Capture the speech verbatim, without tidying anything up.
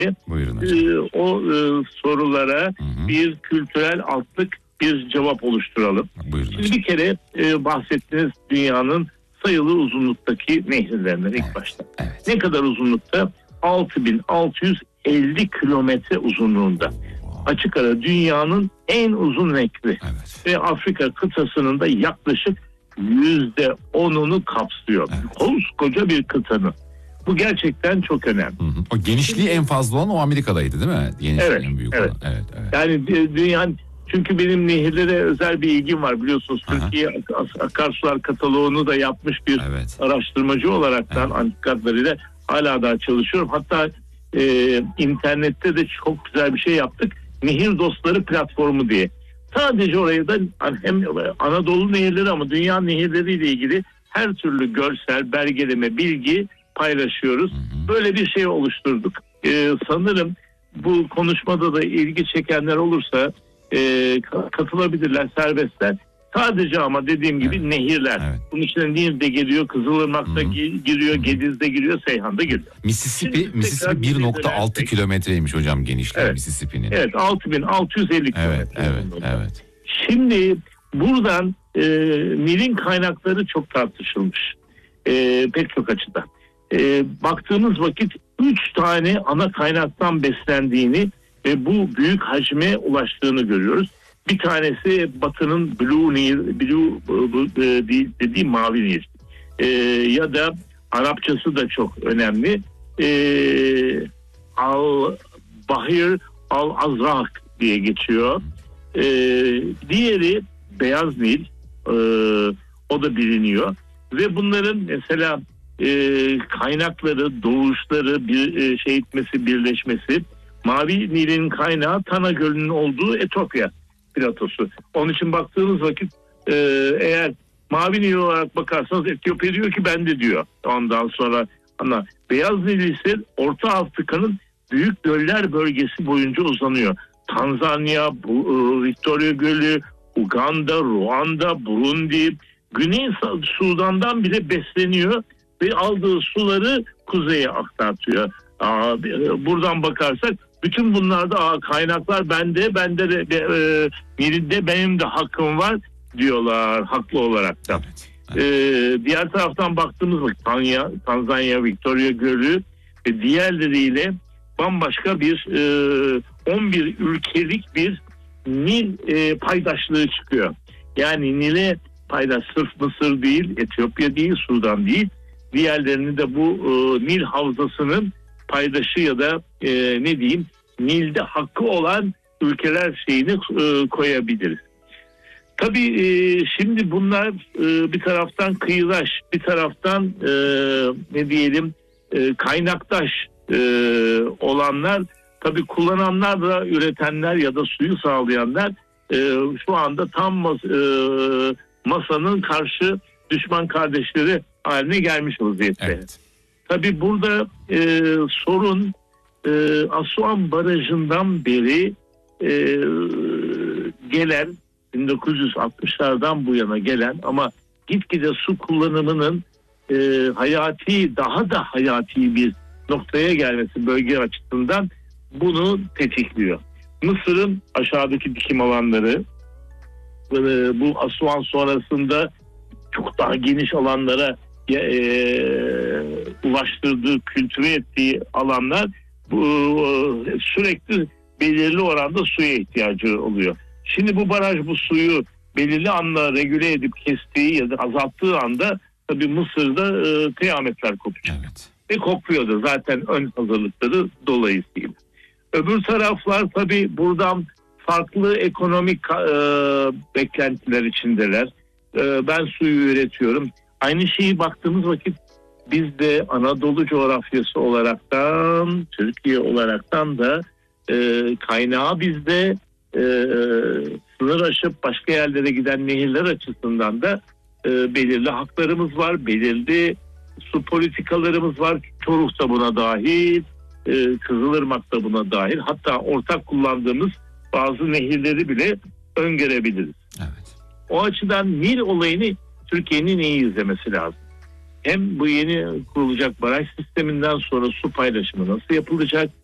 Buyurun e, hocam. o e, sorulara Hı hı. bir kültürel altlık, bir cevap oluşturalım. Buyurun Şimdi hocam. bir kere e, bahsettiniz dünyanın sayılı uzunluktaki nehirlerinden ilk Evet, başta. evet. Ne kadar uzunlukta? altı bin altı yüz elli kilometre uzunluğunda. Açık ara dünyanın en uzun nehri. Evet. Ve Afrika kıtasının da yaklaşık yüzde onunu kapsıyor. Evet. Koskoca bir kıtanın. Bu gerçekten çok önemli. Hı hı. O genişliği en fazla olan o Amerika'daydı değil mi? Genişliği Evet, en büyük evet. olan. Evet, evet. Yani dünyanın, çünkü benim nehirlere özel bir ilgim var biliyorsunuz. Aha. Türkiye Akarsular Kataloğu'nu da yapmış bir Evet. araştırmacı olaraktan Evet. antik hatlarıyla hala daha çalışıyorum. Hatta e, internette de çok güzel bir şey yaptık. Nehir Dostları platformu diye. Sadece oraya da hem Anadolu nehirleri ama dünya nehirleriyle ilgili her türlü görsel, belgeleme, bilgi paylaşıyoruz. Hı hı. Böyle bir şey oluşturduk. Ee, sanırım bu konuşmada da ilgi çekenler olursa e, katılabilirler, serbestler. Sadece ama dediğim gibi Evet. nehirler. Evet. Bunun içine Nil de giriyor, Kızılırmak da gi- giriyor, Gediz de giriyor, Seyhan da giriyor. Mississippi, Şimdi Mississippi tekrar bir nokta altı dönersek- kilometreymiş hocam genişliği Evet. Mississippi'nin. Evet, altı bin altı yüz elli Evet, kilometre. evet, uzunluğunda. evet. Şimdi buradan e, Nil'in kaynakları çok tartışılmış. E, pek çok açıdan. E, baktığımız vakit üç tane ana kaynaktan beslendiğini ve bu büyük hacme ulaştığını görüyoruz. Bir tanesi Batı'nın Blue Nil, Blue e, değil dediği Mavi Nil. E, ya da Arapçası da çok önemli. E, Al Bahir Al Azrak diye geçiyor. E, diğeri Beyaz Nil. E, o da biliniyor. Ve bunların mesela e, kaynakları, doğuşları, bir e, şey etmesi, birleşmesi. Mavi Nil'in kaynağı Tana Gölü'nün olduğu Etiyopya platosu. Onun için baktığınız vakit e, eğer Mavi Nil olarak bakarsanız Etiyopya diyor ki ben de diyor. Ondan sonra ama Beyaz Nil ise Orta Afrika'nın büyük göller bölgesi boyunca uzanıyor. Tanzanya, bu, e, Victoria Gölü, Uganda, Ruanda, Burundi, Güney Sudan'dan bile besleniyor ve aldığı suları kuzeye aktartıyor. Aa, buradan bakarsak bütün bunlarda aa, kaynaklar bende, bende de e, birinde benim de hakkım var diyorlar haklı olarak da. Evet, evet. Ee, diğer taraftan baktığımız vakit Tanzanya, Tanzanya, Victoria Gölü ve diğerleriyle bambaşka bir e, on bir ülkelik bir Nil e, paydaşlığı çıkıyor. Yani Nil'e paydaş sırf Mısır değil, Etiyopya değil, Sudan değil. Diğerlerini de bu e, Nil havzasının paydaşı ya da e, ne diyeyim Nil'de hakkı olan ülkeler şeyini e, koyabiliriz. Tabii e, şimdi bunlar e, bir taraftan kıyıdaş, bir taraftan e, ne diyelim e, kaynaktaş e, olanlar, tabii kullananlar da üretenler ya da suyu sağlayanlar e, şu anda tam mas- e, masanın karşı düşman kardeşleri haline gelmiş vaziyette. Evet. Tabii burada e, sorun e, Asuan Barajı'ndan beri e, gelen bin dokuz yüz altmışlardan bu yana gelen ama gitgide su kullanımının e, hayati daha da hayati bir noktaya gelmesi bölge açısından bunu tetikliyor. Mısır'ın aşağıdaki dikim alanları e, bu Asuan sonrasında çok daha geniş alanlara e, ulaştırdığı, kültüre ettiği alanlar bu, e, sürekli belirli oranda suya ihtiyacı oluyor. Şimdi bu baraj bu suyu belirli anla regüle edip kestiği ya da azalttığı anda tabii Mısır'da e, kıyametler kopacak. Evet. Ve kopuyordu zaten ön hazırlıkları dolayısıyla. Öbür taraflar tabii buradan farklı ekonomik e, beklentiler içindeler. E, ben suyu üretiyorum. Aynı şeyi baktığımız vakit biz de Anadolu coğrafyası olaraktan, Türkiye olaraktan da e, kaynağı bizde, e, sınır aşıp başka yerlere giden nehirler açısından da e, belirli haklarımız var, belirli su politikalarımız var. Çoruh da buna dahil, e, Kızılırmak da buna dahil. Hatta ortak kullandığımız bazı nehirleri bile öngörebiliriz. Evet. O açıdan Nil olayını Türkiye'nin iyi izlemesi lazım. Hem bu yeni kurulacak baraj sisteminden sonra su paylaşımı nasıl yapılacak?